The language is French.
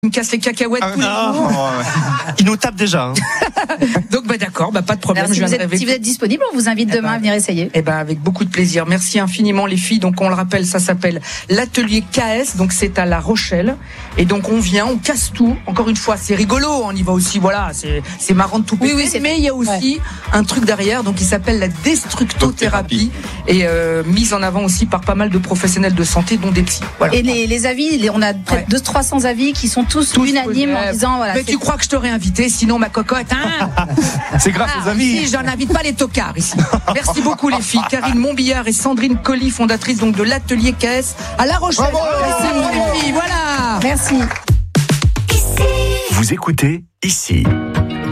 Il me casse les cacahuètes tous les jours. Il nous tape déjà. Hein. Donc d'accord, pas de problème. Alors, si vous êtes disponible, on vous invite demain à venir essayer. Avec beaucoup de plaisir. Merci infiniment les filles. Donc on le rappelle, ça s'appelle l'atelier KS. Donc c'est à La Rochelle. Et donc on vient, on casse tout. Encore une fois, c'est rigolo. On y va aussi. Voilà, c'est marrant de tout péter. Oui, mais il y a aussi un truc derrière. Donc il s'appelle la destructothérapie et mise en avant aussi par pas mal de professionnels de santé, dont des psys. Voilà. Et les avis, on a près de 300 avis qui sont tous unanimes en disant voilà. Mais tu crois que je t'aurais invité, sinon ma cocotte, hein? C'est grâce aux amis. Si, j'en invite pas les tocards ici. Merci beaucoup les filles. Karine Montbillard et Sandrine Colli, fondatrices donc de l'atelier KS à La Rochelle. Merci les filles, voilà. Merci. Vous écoutez Ici.